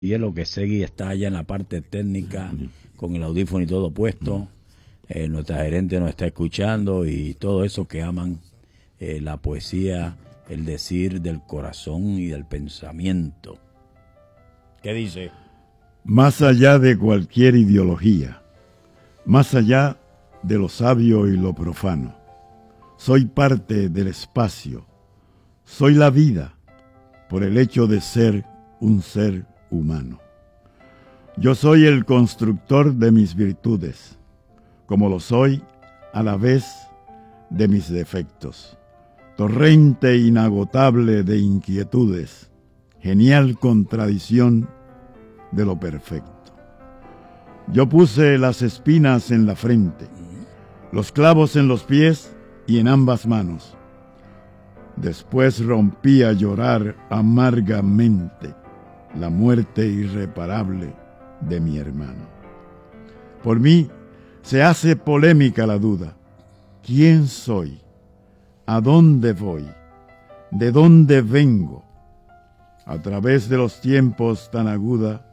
Y es lo que Segui está allá en la parte técnica, con el audífono y todo puesto. Nuestra gerente nos está escuchando y todo eso que aman la poesía, el decir del corazón y del pensamiento. ¿Qué dice? Más allá de cualquier ideología, más allá de lo sabio y lo profano, soy parte del espacio, soy la vida por el hecho de ser un ser humano. Yo soy el constructor de mis virtudes, como lo soy a la vez de mis defectos. Torrente inagotable de inquietudes, genial contradicción de lo perfecto. Yo puse las espinas en la frente, los clavos en los pies y en ambas manos. Después rompí a llorar amargamente la muerte irreparable de mi hermano. Por mí se hace polémica la duda. ¿Quién soy? ¿A dónde voy? ¿De dónde vengo? A través de los tiempos tan aguda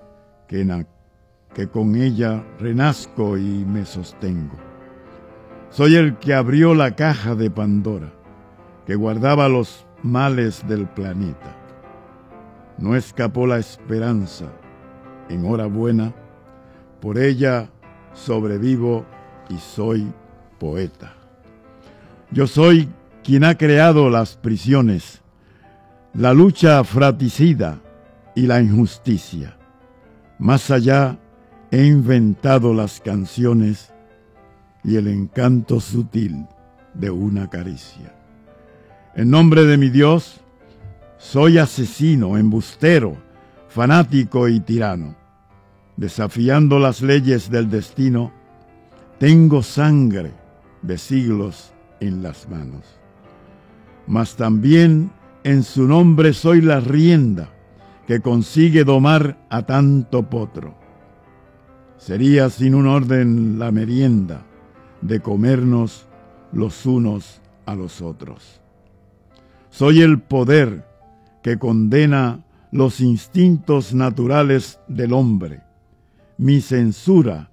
que con ella renazco y me sostengo. Soy el que abrió la caja de Pandora, que guardaba los males del planeta. No escapó la esperanza, enhorabuena, por ella sobrevivo y soy poeta. Yo soy quien ha creado las prisiones, la lucha fratricida y la injusticia. Más allá he inventado las canciones y el encanto sutil de una caricia. En nombre de mi Dios, soy asesino, embustero, fanático y tirano. Desafiando las leyes del destino, tengo sangre de siglos en las manos. Mas también en su nombre soy la rienda que consigue domar a tanto potro. Sería sin un orden la merienda de comernos los unos a los otros. Soy el poder que condena los instintos naturales del hombre. Mi censura,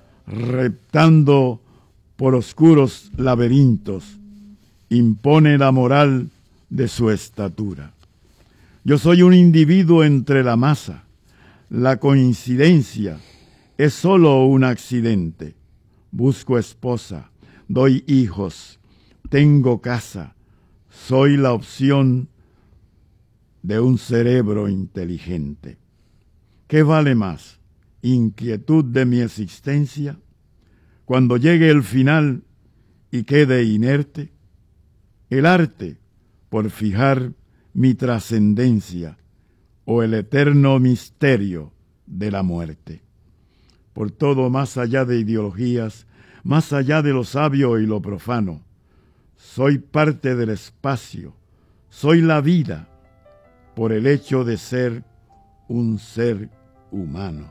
reptando por oscuros laberintos, impone la moral de su estatura. Yo soy un individuo entre la masa. La coincidencia es solo un accidente. Busco esposa, doy hijos, tengo casa. Soy la opción de un cerebro inteligente. ¿Qué vale más? ¿Inquietud de mi existencia? Cuando llegue el final y quede inerte, el arte por fijar mi trascendencia o el eterno misterio de la muerte. Por todo, más allá de ideologías, más allá de lo sabio y lo profano, soy parte del espacio, soy la vida por el hecho de ser un ser humano.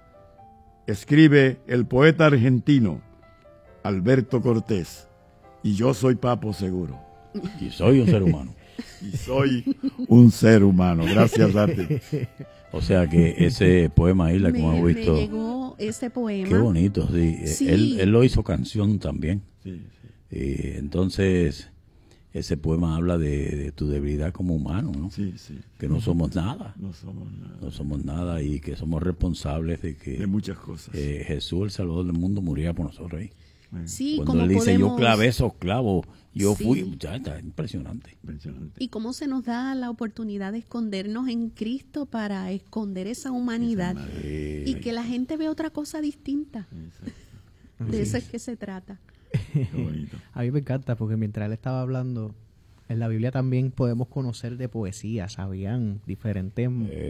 Escribe el poeta argentino Alberto Cortés, y yo soy Papo Seguro. Y soy un ser humano. Y soy un ser humano. Gracias a ti. O sea que ese poema, Isla, como hemos visto. Me llegó ese poema. Qué bonito, sí. Sí. Él lo hizo canción también. Sí. Entonces, ese poema habla de tu debilidad como humano, ¿no? Sí. Que no somos nada. No somos nada. No somos nada y que somos responsables de que de muchas cosas. Jesús, el Salvador del mundo, muriera por nosotros ahí. Sí, cuando como él dice, podemos... yo clavé esos clavos, yo Sí. fui, ya está impresionante. Y cómo se nos da la oportunidad de escondernos en Cristo para esconder esa humanidad y que la gente ve otra cosa distinta. Exacto. De eso es que se trata. Qué bonito. A mí me encanta porque mientras él estaba hablando, en la Biblia también podemos conocer de poesías. Habían diferentes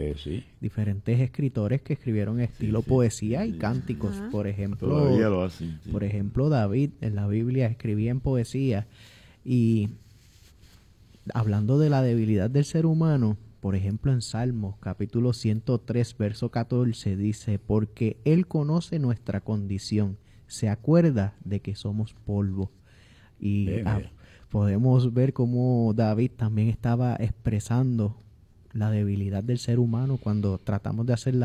escritores que escribieron estilo poesía y cánticos. Ajá. Por ejemplo, Todavía lo hacen. Sí. por ejemplo, David en la Biblia escribía en poesía. Y hablando de la debilidad del ser humano, por ejemplo en Salmos capítulo 103 verso 14 dice: porque Él conoce nuestra condición, se acuerda de que somos polvo. Y podemos ver cómo David también estaba expresando la debilidad del ser humano cuando tratamos de hacer